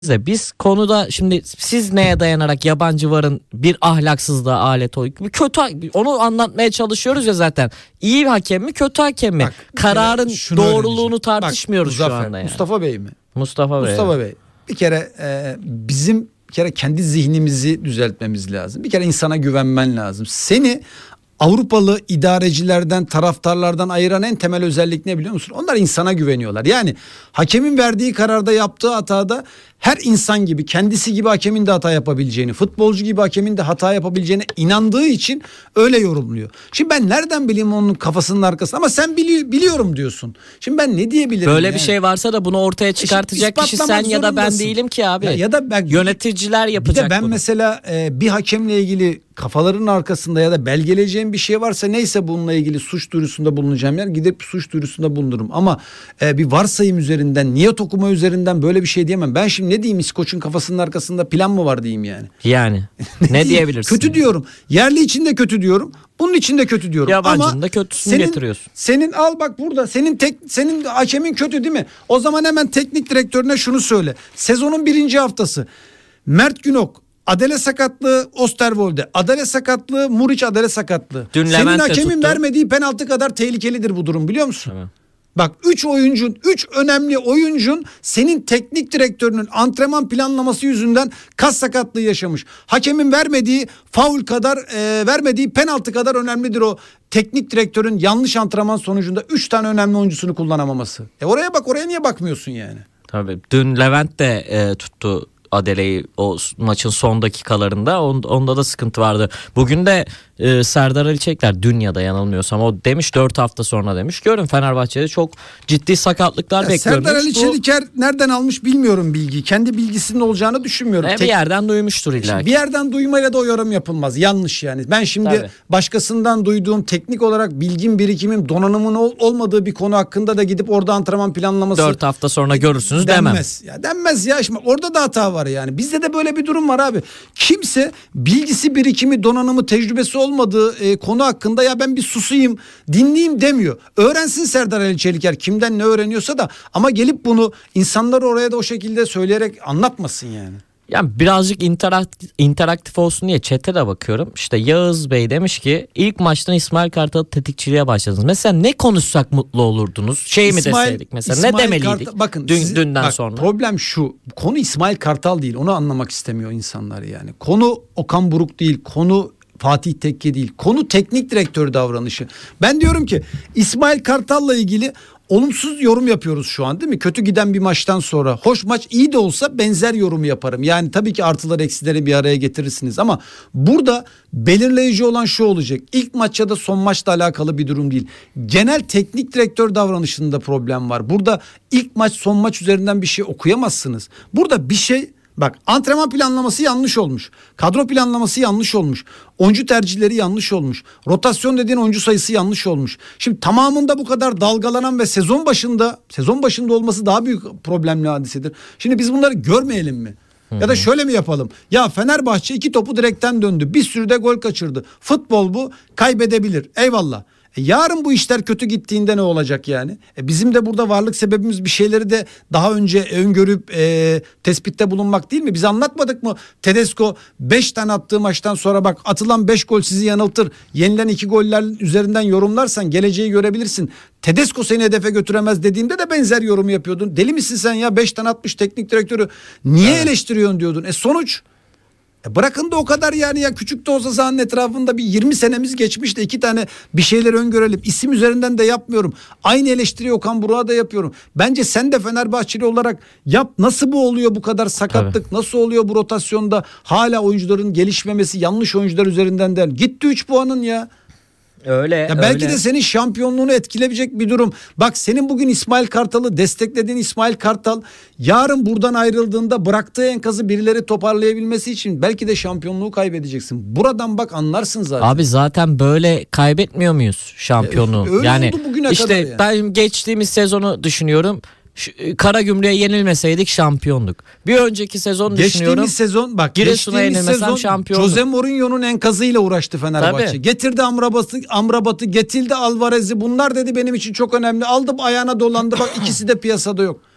de biz konuda şimdi siz neye dayanarak yabancı varın bir ahlaksızlığa alet oluyor? Kötü, onu anlatmaya çalışıyoruz ya zaten. İyi hakem mi kötü hakem mi? Bak, kararın doğruluğunu Bak, tartışmıyoruz şu anda yani. Mustafa Bey mi? Mustafa Bey. Bir kere bizim kendi zihnimizi düzeltmemiz lazım. Bir kere insana güvenmen lazım. Seni Avrupalı idarecilerden, taraftarlardan ayıran en temel özellik ne biliyor musun? Onlar insana güveniyorlar. Yani hakemin verdiği kararda, yaptığı hatada her insan gibi, kendisi gibi hakemin de hata yapabileceğini, futbolcu gibi hakemin de hata yapabileceğine inandığı için öyle yorumluyor. Şimdi ben nereden bileyim onun kafasının arkasında, ama sen biliyorum diyorsun. Şimdi ben ne diyebilirim? Böyle bir şey varsa da bunu ortaya çıkartacak kişi sen ya da ben değilim ki abi. Ya da ben, yöneticiler yapacak bir de ben bunu. mesela bir hakemle ilgili kafaların arkasında ya da belgeleyeceğim bir şey varsa, neyse bununla ilgili suç duyurusunda bulunacağım yer, gidip suç duyurusunda bulunurum. Ama bir varsayım üzerinden, niyet okuma üzerinden böyle bir şey diyemem. Ben şimdi ne diyeyim, İskoç'un kafasının arkasında plan mı var diyeyim yani. Yani ne diyebilirsin? Kötü diyorum. Yerli için de kötü diyorum. Bunun için de kötü diyorum. Yabancının da kötüsünü getiriyorsun. Senin al bak burada senin hakemin kötü değil mi? O zaman hemen teknik direktörüne şunu söyle. Sezonun 1. haftası Mert Günok Adele sakatlığı, Osterwolde Adele sakatlığı, Muriç Adele sakatlığı. Senin hakemin vermediği penaltı kadar tehlikelidir bu durum, biliyor musun? Tamam. Bak 3 önemli oyuncun senin teknik direktörünün antrenman planlaması yüzünden kas sakatlığı yaşamış. Hakemin vermediği faul kadar, vermediği penaltı kadar önemlidir o teknik direktörün yanlış antrenman sonucunda 3 tane önemli oyuncusunu kullanamaması. Oraya bak, oraya niye bakmıyorsun yani? Tabii dün Levent de tuttu Adele'yi o maçın son dakikalarında, onda da sıkıntı vardı. Bugün de Serdar Ali Çelikler, dün ya da yanılmıyorsam o demiş, 4 hafta sonra demiş. Görün Fenerbahçe'de çok ciddi sakatlıklar bekliyormuş. Serdar Ali Çeliker nereden almış bilmiyorum bilgiyi. Kendi bilgisinin olacağını düşünmüyorum. Bir yerden duymuştur illa. Bir yerden duymayla da o yorum yapılmaz. Yanlış yani. Ben şimdi başkasından duyduğum, teknik olarak bilgim, birikimim, donanımın olmadığı bir konu hakkında da gidip orada antrenman planlaması 4 hafta sonra görürsünüz denmez. Denmez ya. Şimdi orada da hata var yani. Bizde de böyle bir durum var abi. Kimse bilgisi, birikimi, donanımı, tecrübesi olmadığı konu hakkında ya ben bir susayım, dinleyeyim demiyor. Öğrensin Serdar Ali Çeliker kimden ne öğreniyorsa da, ama gelip bunu insanlar oraya da o şekilde söyleyerek anlatmasın yani. Yani birazcık interaktif olsun diye chat'e de bakıyorum. İşte Yağız Bey demiş ki ilk maçtan İsmail Kartal tetikçiliğe başladınız. Mesela ne konuşsak mutlu olurdunuz? Mi deseydik mesela? Ne demeliydik? Bakın dünden sonra. Problem şu. Konu İsmail Kartal değil. Onu anlamak istemiyor insanlar yani. Konu Okan Buruk değil. Konu Fatih Tekke değil. Konu teknik direktör davranışı. Ben diyorum ki İsmail Kartal'la ilgili olumsuz yorum yapıyoruz şu an, değil mi? Kötü giden bir maçtan sonra. Hoş, maç iyi de olsa benzer yorumu yaparım. Yani tabii ki artıları eksileri bir araya getirirsiniz, ama burada belirleyici olan şu olacak. İlk maç ya da son maçla alakalı bir durum değil. Genel teknik direktör davranışında problem var. Burada ilk maç son maç üzerinden bir şey okuyamazsınız. Burada bir şey, bak, antrenman planlaması yanlış olmuş. Kadro planlaması yanlış olmuş. Oyuncu tercihleri yanlış olmuş. Rotasyon dediğin oyuncu sayısı yanlış olmuş. Şimdi tamamında bu kadar dalgalanan ve sezon başında olması daha büyük problemli hadisedir. Şimdi biz bunları görmeyelim mi? Ya da şöyle mi yapalım? Ya Fenerbahçe 2 topu direkten döndü. Bir sürü de gol kaçırdı. Futbol bu. Kaybedebilir. Eyvallah. Yarın bu işler kötü gittiğinde ne olacak yani? Bizim de burada varlık sebebimiz bir şeyleri de daha önce öngörüp tespitte bulunmak değil mi? Biz anlatmadık mı? Tedesco 5 tane attığı maçtan sonra bak, atılan 5 gol sizi yanıltır. Yenilen 2 goller üzerinden yorumlarsan geleceği görebilirsin. Tedesco seni hedefe götüremez dediğimde de benzer yorumu yapıyordun. Deli misin sen ya, 5 tane atmış teknik direktörü niye eleştiriyorsun diyordun. Sonuç? Bırakın da o kadar yani, ya küçük de olsa sahanın etrafında bir 20 senemiz geçmiş de 2 tane bir şeyler öngörelim. İsim üzerinden de yapmıyorum. Aynı eleştiriyi Okan Buruk'a da yapıyorum. Bence sen de Fenerbahçeli olarak yap. Nasıl bu oluyor, bu kadar sakatlık? Tabii. Nasıl oluyor bu rotasyonda hala oyuncuların gelişmemesi, yanlış oyuncular üzerinden değil. Gitti 3 puanın ya. Öyle. Ya belki de senin şampiyonluğunu etkileyebilecek bir durum. Bak, senin bugün İsmail Kartal'ı desteklediğin İsmail Kartal yarın buradan ayrıldığında bıraktığı enkazı birileri toparlayabilmesi için belki de şampiyonluğu kaybedeceksin. Buradan bak anlarsın zaten. Abi zaten böyle kaybetmiyor muyuz şampiyonluğu? Öyle yani oldu bugüne işte kadar yani. Ben geçtiğimiz sezonu düşünüyorum. Karagümrük'e yenilmeseydik şampiyonduk. Bir önceki sezon düşünüyorum. Geçtiğimiz sezon bak, Giresun'a yenilmesem şampiyonduk. Jose Mourinho'nun enkazıyla uğraştı Fenerbahçe. Tabii. Getirdi Amrabat'ı, getirdi Alvarez'i. Bunlar dedi benim için çok önemli. Aldım ayağına dolandı. Bak ikisi de piyasada yok.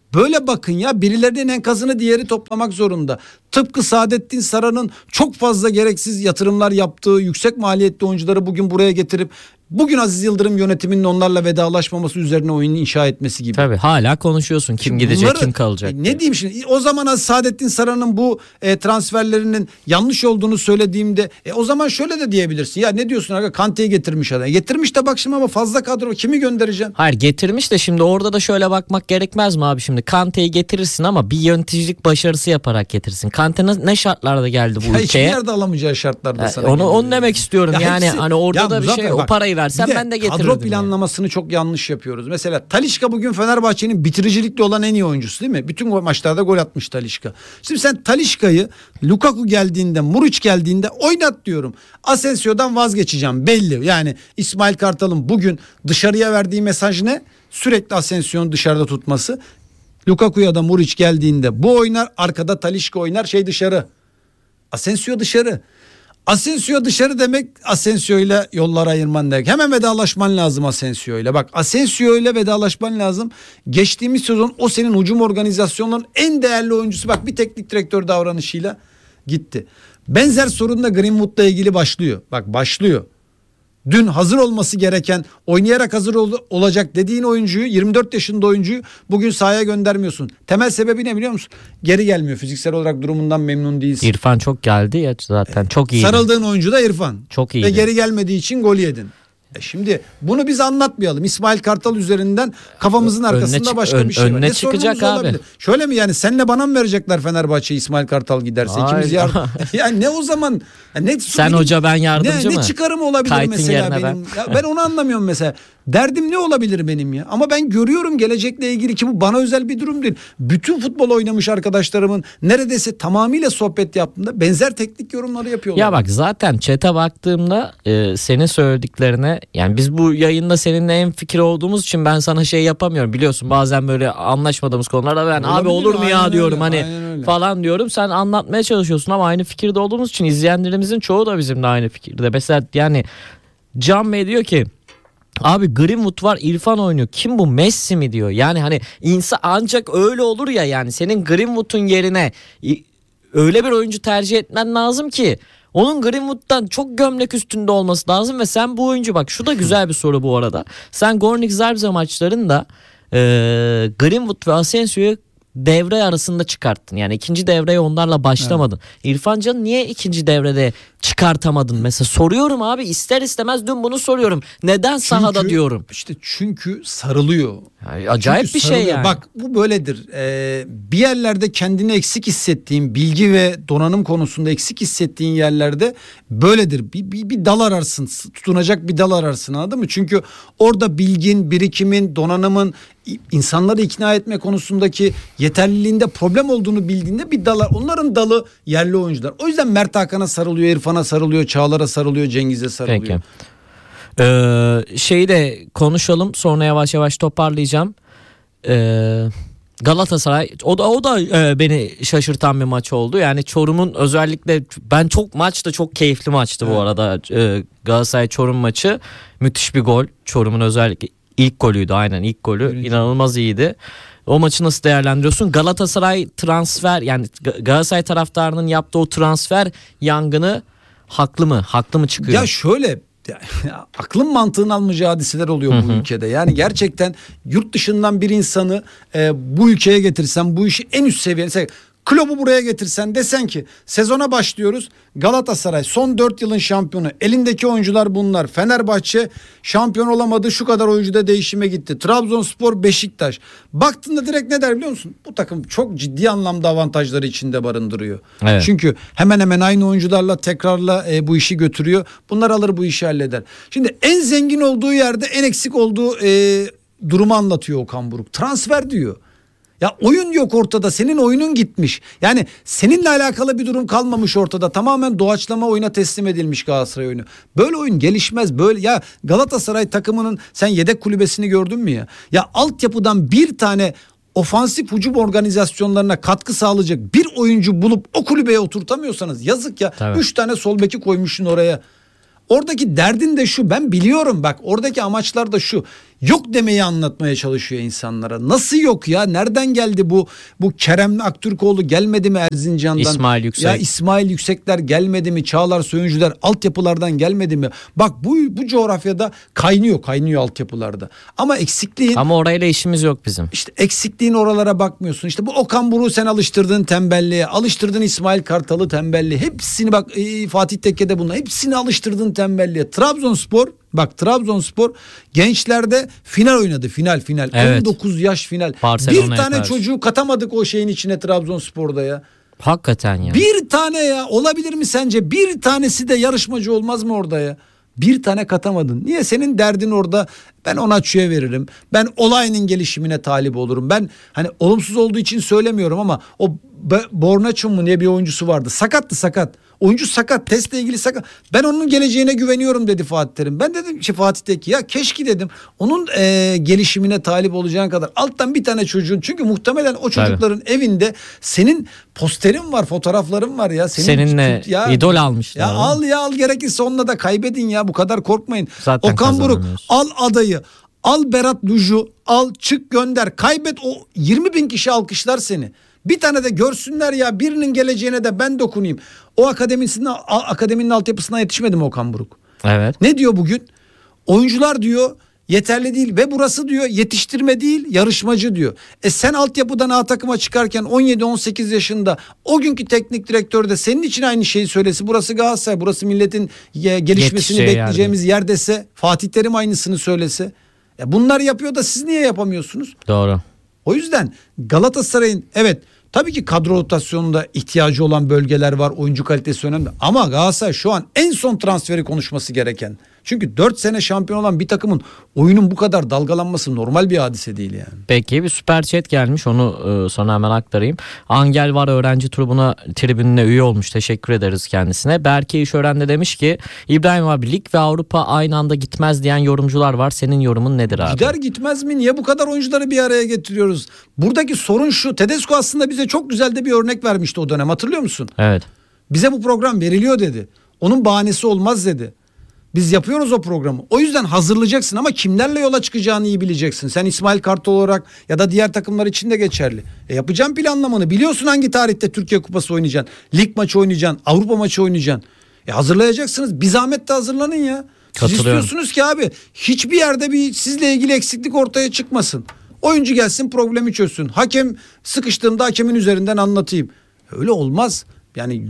Böyle bakın ya, birilerinin enkazını diğeri toplamak zorunda. Tıpkı Saadettin Saran'ın çok fazla gereksiz yatırımlar yaptığı yüksek maliyetli oyuncuları bugün buraya getirip bugün Aziz Yıldırım yönetiminin onlarla vedalaşmaması üzerine oyunu inşa etmesi gibi. Tabii hala konuşuyorsun kim Şimdi gidecek bunları, kim kalacak. ne diyeyim şimdi, o zaman Saadettin Saran'ın bu transferlerinin yanlış olduğunu söylediğimde o zaman şöyle de diyebilirsin. Ya ne diyorsun aga, Kante'yi getirmiş adam. Getirmiş de bak şimdi ama fazla kadro, kimi göndereceksin? Hayır getirmiş de şimdi orada da şöyle bakmak gerekmez mi abi, şimdi Kante'yi getirirsin ama bir yöneticilik başarısı yaparak getirsin. Kante ne şartlarda geldi bu Hiçbir ülkeye? yerde alamayacağı şartlarda sana Onu demek istiyorum ya yani hepsi, hani orada ya da bir Muzaffer, şey, o bak, parayı versen bir de ben de getirirdim. kadro planlamasını çok yanlış yapıyoruz. Mesela Talisca bugün Fenerbahçe'nin bitiricilikte olan en iyi oyuncusu değil mi? Bütün maçlarda gol atmış Talisca. Şimdi sen Talisca'yı Lukaku geldiğinde, Muriç geldiğinde oynat diyorum. Asensio'dan vazgeçeceğim belli. Yani İsmail Kartal'ın bugün dışarıya verdiği mesaj ne? Sürekli Asensio'nun dışarıda tutması. Lukaku'ya da Muriç geldiğinde bu oynar, arkada Talisca oynar, dışarı. Asensio dışarı. Asensio dışarı demek, Asensio ile yollar ayırman demek. Hemen vedalaşman lazım Asensio ile. Bak, Asensio ile vedalaşman lazım. Geçtiğimiz sezon o senin hücum organizasyonlarının en değerli oyuncusu. Bak, bir teknik direktör davranışıyla gitti. Benzer sorun da Greenwood'la ilgili başlıyor. Bak, başlıyor. Dün hazır olması gereken, oynayarak hazır olacak dediğin oyuncuyu, 24 yaşında oyuncuyu bugün sahaya göndermiyorsun. Temel sebebi ne biliyor musun? Geri gelmiyor. Fiziksel olarak durumundan memnun değilsin. İrfan çok geldi ya zaten, çok iyi. Sarıldığın oyuncu da İrfan. Çok iyi. Ve geri gelmediği için gol yedin. Şimdi bunu biz anlatmayalım. İsmail Kartal üzerinden kafamızın arkasında başka bir şey var. Önüne çıkacak sorunumuz abi. olabilir? Şöyle mi yani, senle bana mı verecekler Fenerbahçe İsmail Kartal giderse? Hayır. İkimiz yani ne o zaman? Sen hoca, ben yardımcı mı? Ne çıkarım olabilir Kayıtın mesela yerine benim? Ben onu anlamıyorum mesela. Derdim ne olabilir benim ya? Ama ben görüyorum gelecekle ilgili, ki bu bana özel bir durum değil. Bütün futbol oynamış arkadaşlarımın neredeyse tamamıyla sohbet yaptığımda benzer teknik yorumları yapıyorlar. Ya bak, zaten chat'e baktığımda senin söylediklerine, yani biz bu yayında seninle en fikir olduğumuz için ben sana şey yapamıyorum, biliyorsun bazen böyle anlaşmadığımız konularda ben Olabilir, abi olur mu ya aynen diyorum öyle, hani aynen öyle. falan diyorum, sen anlatmaya çalışıyorsun ama aynı fikirde olduğumuz için izleyenlerimizin çoğu da bizimle aynı fikirde. Mesela yani Can Bey diyor ki abi Greenwood var, İrfan oynuyor. Kim bu, Messi mi diyor. Yani hani insan ancak öyle olur ya, yani senin Greenwood'un yerine öyle bir oyuncu tercih etmen lazım ki onun Greenwood'dan çok gömlek üstünde olması lazım ve sen bu oyuncu, bak şu da güzel bir soru bu arada. Sen Gornik Zabrze maçlarında Greenwood ve Asensio'yu devre arasında çıkarttın. Yani ikinci devreye onlarla başlamadın. Evet. İrfan Can'ı niye ikinci devrede çıkartamadın? Mesela soruyorum abi, ister istemez dün bunu soruyorum. Neden sahada diyorum. İşte çünkü sarılıyor. Yani acayip çünkü bir sarılıyor. Şey yani. Bak bu böyledir. Bir yerlerde kendini eksik hissettiğin, bilgi ve donanım konusunda eksik hissettiğin yerlerde böyledir. Bir dal ararsın. Tutunacak bir dal ararsın, anladın mı? Çünkü orada bilgin, birikimin, donanımın, insanları ikna etme konusundaki yeterliliğinde problem olduğunu bildiğinde bir dalar. Onların dalı yerli oyuncular. O yüzden Mert Hakan'a sarılıyor, İrfan'a sarılıyor, Çağlar'a sarılıyor, Cengiz'e sarılıyor. Peki. Şeyi de konuşalım, sonra yavaş yavaş toparlayacağım. Galatasaray o da beni şaşırtan bir maç oldu. Yani Çorum'un özellikle, ben maç da çok keyifli maçtı bu arada. Galatasaray Çorum maçı müthiş bir gol. Çorum'un özellikle ilk golüydü, aynen ilk golü. İnanılmaz iyiydi. O maçı nasıl değerlendiriyorsun? Galatasaray transfer, yani Galatasaray taraftarının yaptığı o transfer yangını haklı mı? Haklı mı çıkıyor? Ya şöyle, aklın mantığın almayacağı hadiseler oluyor bu ülkede. Yani gerçekten yurt dışından bir insanı bu ülkeye getirsen, bu işi en üst seviyeye, kulübü buraya getirsen, desen ki sezona başlıyoruz, Galatasaray son 4 yılın şampiyonu, elindeki oyuncular bunlar, Fenerbahçe şampiyon olamadı, şu kadar oyuncuda değişime gitti, Trabzonspor, Beşiktaş, baktığında direkt ne der biliyor musun? Bu takım çok ciddi anlamda avantajları içinde barındırıyor. Evet. Çünkü hemen hemen aynı oyuncularla tekrarla bu işi götürüyor. Bunlar alır, bu işi halleder. Şimdi en zengin olduğu yerde en eksik olduğu durumu anlatıyor Okan Buruk. Transfer diyor. Ya oyun yok ortada, senin oyunun gitmiş. Yani seninle alakalı bir durum kalmamış ortada. Tamamen doğaçlama oyuna teslim edilmiş Galatasaray oyunu. Böyle oyun gelişmez böyle. Ya Galatasaray takımının sen yedek kulübesini gördün mü ya? Ya altyapıdan bir tane ofansif hücum organizasyonlarına katkı sağlayacak bir oyuncu bulup o kulübeye oturtamıyorsanız yazık ya. Tabii. 3 tane sol beki koymuşsun oraya. Oradaki derdin de şu, ben biliyorum bak, oradaki amaçlar da şu. Yok demeyi anlatmaya çalışıyor insanlara. Nasıl yok ya? Nereden geldi bu Kerem Aktürkoğlu gelmedi mi Erzincan'dan? İsmail Yüksek. Ya İsmail Yüksekler gelmedi mi? Çağlar Söyüncüler altyapılardan gelmedi mi? Bak bu coğrafyada kaynıyor altyapılarda. Ama orayla işimiz yok bizim. İşte eksikliğin oralara bakmıyorsun. İşte bu Okan Buruk'u sen alıştırdın tembelliğe. Alıştırdın İsmail Kartal'ı tembelliğe. Hepsini bak Fatih Tekke'de bunlar. Hepsini alıştırdın tembelliğe. Trabzonspor gençlerde final oynadı. Final. Evet. 19 yaş final. Barcelona'ya Bir tane karşı. çocuğu katamadık o şeyin içine Trabzonspor'da ya. Hakikaten ya. Bir tane ya, olabilir mi sence? Bir tanesi de yarışmacı olmaz mı orada ya? Bir tane katamadın. Niye? Senin derdin orada ben Onaçu'ya veririm. Ben Olay'ın gelişimine talip olurum. Ben hani olumsuz olduğu için söylemiyorum ama o Bornaçun mu diye bir oyuncusu vardı. Sakat. Oyuncu sakat. Testle ilgili sakat. Ben onun geleceğine güveniyorum dedi Fatih Terim. Ben dedim Fatih Tekke ya keşke dedim onun gelişimine talip olacağın kadar alttan bir tane çocuğun, çünkü muhtemelen o çocukların evinde senin posterin var, fotoğrafların var ya. Seninle idol almışlar. Ya al gerekirse onunla da kaybedin ya, bu kadar korkmayın. Zaten Okan Buruk kazanamıyoruz. al adayı, al Berat Luj'u, al çık gönder, kaybet, o 20 bin kişi alkışlar seni. Bir tane de görsünler ya, birinin geleceğine de ben dokunayım. O akademinin altyapısına yetişmedi mi Okan Buruk? Evet. Ne diyor bugün? Oyuncular diyor yeterli değil ve burası diyor yetiştirme değil yarışmacı diyor. Sen altyapıdan A takıma çıkarken 17-18 yaşında o günkü teknik direktör de senin için aynı şeyi söylese, burası Galatasaray, burası milletin gelişmesini bekleyeceğimiz yer dese, Fatih Terim aynısını söylese. Bunlar yapıyor da siz niye yapamıyorsunuz? Doğru. O yüzden Galatasaray'ın evet tabii ki kadro rotasyonunda ihtiyacı olan bölgeler var. Oyuncu kalitesi önemli. Ama Galatasaray şu an en son transferi konuşması gereken. Çünkü 4 sene şampiyon olan bir takımın oyunun bu kadar dalgalanması normal bir hadise değil yani. Peki bir süper chat gelmiş, onu sonra hemen aktarayım. Angel var, öğrenci tribününe üye olmuş, teşekkür ederiz kendisine. Berke İşören de demiş ki İbrahim abi, lig ve Avrupa aynı anda gitmez diyen yorumcular var, senin yorumun nedir abi? Gider gitmez mi? Niye bu kadar oyuncuları bir araya getiriyoruz? Buradaki sorun şu: Tedesco aslında bize çok güzel de bir örnek vermişti o dönem, hatırlıyor musun? Evet. Bize bu program veriliyor dedi. Onun bahanesi olmaz dedi. Biz yapıyoruz o programı. O yüzden hazırlayacaksın ama kimlerle yola çıkacağını iyi bileceksin. Sen İsmail Kartal olarak ya da diğer takımlar için de geçerli. Yapacağım planlamanı. Biliyorsun hangi tarihte Türkiye Kupası oynayacaksın. Lig maçı oynayacaksın. Avrupa maçı oynayacaksın. Hazırlayacaksınız. Bir zahmet de hazırlanın ya. Siz istiyorsunuz ki abi hiçbir yerde bir sizle ilgili eksiklik ortaya çıkmasın. Oyuncu gelsin, problemi çözsün. Hakem sıkıştığımda hakemin üzerinden anlatayım. Öyle olmaz. Yani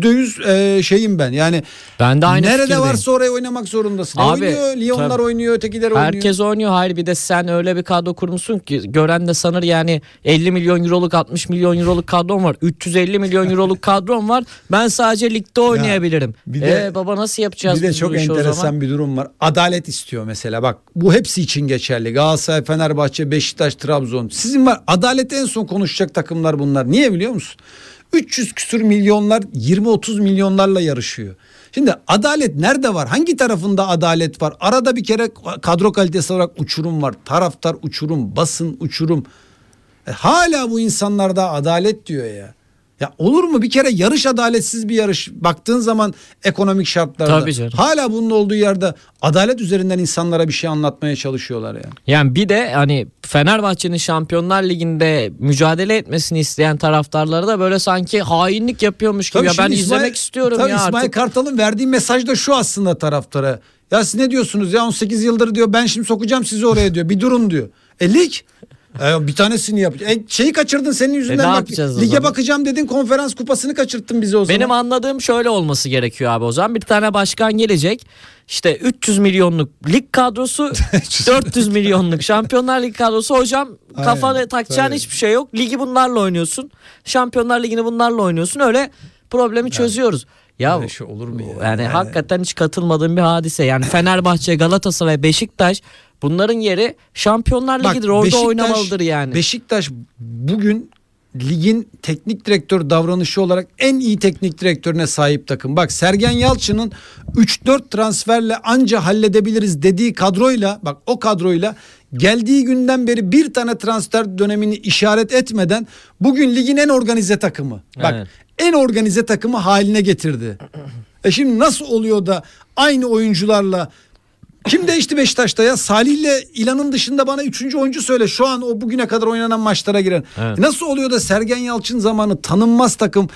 %100 şeyim ben. Yani ben de aynı nerede fikirdeyim. Varsa oraya oynamak zorundasın. Abi, oynuyor, Lyonlar tabii. oynuyor, ötekiler oynuyor. Herkes oynuyor. Hayır, bir de sen öyle bir kadro kurmuşsun ki gören de sanır yani 50 milyon euroluk 60 milyon euroluk kadron var. 350 milyon euroluk kadron var. Ben sadece ligde oynayabilirim. bir de- Baba nasıl yapacağız? Bir de biz çok bu işi o zaman? enteresan bir durum var. Adalet istiyor mesela. Bak bu hepsi için geçerli. Galatasaray, Fenerbahçe, Beşiktaş, Trabzon. Sizin var. Adaleti en son konuşacak takımlar bunlar. Niye biliyor musun? 300 küsür milyonlar 20-30 milyonlarla yarışıyor. Şimdi adalet nerede var? Hangi tarafında adalet var? Arada bir kere kadro kalitesi olarak uçurum var. Taraftar uçurum, basın uçurum. Hala bu insanlarda adalet diyor ya. Ya olur mu? Bir kere yarış adaletsiz bir yarış. Baktığın zaman ekonomik şartlarda. Tabii canım. Hala bunun olduğu yerde adalet üzerinden insanlara bir şey anlatmaya çalışıyorlar yani. Yani bir de hani Fenerbahçe'nin Şampiyonlar Ligi'nde mücadele etmesini isteyen taraftarları da böyle sanki hainlik yapıyormuş gibi. Tabii Ya ben şimdi izlemek istiyorum ya İsmail artık. Kartal'ın verdiği mesaj da şu aslında taraftara. Ya siz ne diyorsunuz ya, 18 yıldır diyor ben şimdi sokacağım sizi oraya diyor. Bir durun diyor. Lig. Bir tanesini yap. Şeyi kaçırdın senin yüzünden. Ne Bak, yapacağız o lige zaman? bakacağım dedin, konferans kupasını kaçırttın bize o zaman. Benim anladığım şöyle olması gerekiyor abi o zaman. Bir tane başkan gelecek. İşte 300 milyonluk lig kadrosu, 400 milyonluk Şampiyonlar Ligi kadrosu. Hocam kafana takacağın hiçbir şey yok. Ligi bunlarla oynuyorsun. Şampiyonlar Ligi'ni bunlarla oynuyorsun. Öyle problemi çözüyoruz. Ya Öyle şey olur mu ya? yani hakikaten hiç katılmadığım bir hadise. Yani Fenerbahçe, Galatasaray, Beşiktaş, bunların yeri Şampiyonlar Bak, Ligi'dir. Orada oynamalıdır yani. Beşiktaş bugün ligin teknik direktör davranışı olarak en iyi teknik direktörüne sahip takım. Bak Sergen Yalçın'ın 3-4 transferle anca halledebiliriz dediği kadroyla, bak o kadroyla geldiği günden beri bir tane transfer dönemini işaret etmeden bugün ligin en organize takımı. Bak Evet. en organize takımı haline getirdi. Şimdi nasıl oluyor da aynı oyuncularla Kim değişti Beşiktaş'ta ya? Salih ile İlhan'ın dışında bana 3. oyuncu söyle. Şu an o bugüne kadar oynanan maçlara giren. Evet. Nasıl oluyor da Sergen Yalçın zamanı tanınmaz takım